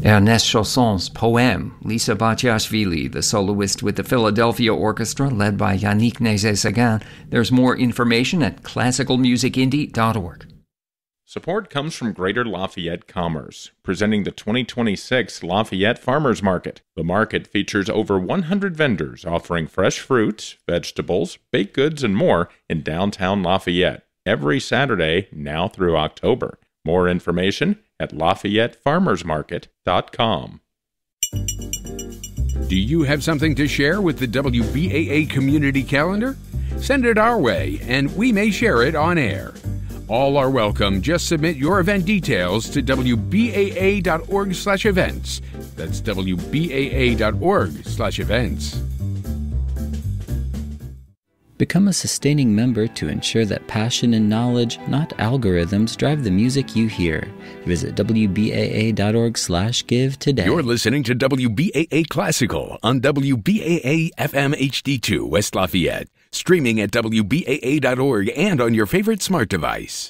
Ernest Chausson's Poème, Lisa Batiashvili, the soloist with the Philadelphia Orchestra led by Yannick Nézet-Séguin. There's more information at classicalmusicindie.org. Support comes from Greater Lafayette Commerce, presenting the 2026 Lafayette Farmers Market. The market features over 100 vendors offering fresh fruits, vegetables, baked goods, and more in downtown Lafayette every Saturday now through October. More information at LafayetteFarmersMarket.com. Do you have something to share with the WBAA community calendar? Send it our way, and we may share it on air. All are welcome. Just submit your event details to WBAA.org/events. That's WBAA.org/events. Become a sustaining member to ensure that passion and knowledge, not algorithms, drive the music you hear. Visit WBAA.org/give today. You're listening to WBAA Classical on WBAA FM HD2 West Lafayette. Streaming at WBAA.org and on your favorite smart device.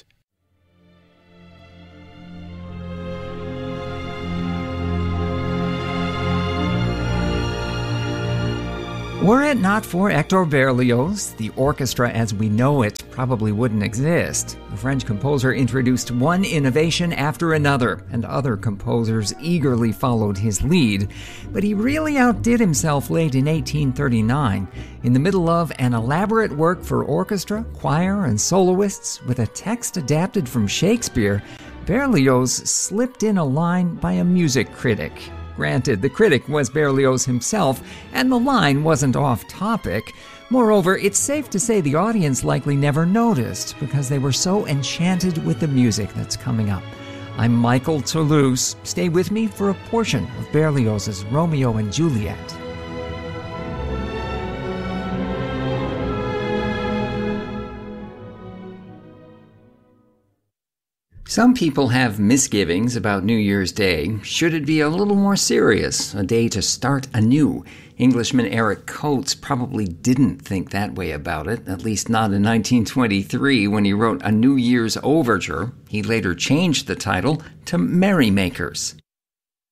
Were it not for Hector Berlioz, the orchestra as we know it probably wouldn't exist. The French composer introduced one innovation after another, and other composers eagerly followed his lead. But he really outdid himself late in 1839. In the middle of an elaborate work for orchestra, choir, and soloists, with a text adapted from Shakespeare, Berlioz slipped in a line by a music critic. Granted, the critic was Berlioz himself, and the line wasn't off topic. Moreover, it's safe to say the audience likely never noticed because they were so enchanted with the music that's coming up. I'm Michael Toulouse. Stay with me for a portion of Berlioz's Romeo and Juliet. Some people have misgivings about New Year's Day. Should it be a little more serious, a day to start anew? Englishman Eric Coates probably didn't think that way about it, at least not in 1923 when he wrote A New Year's Overture. He later changed the title to Merrymakers.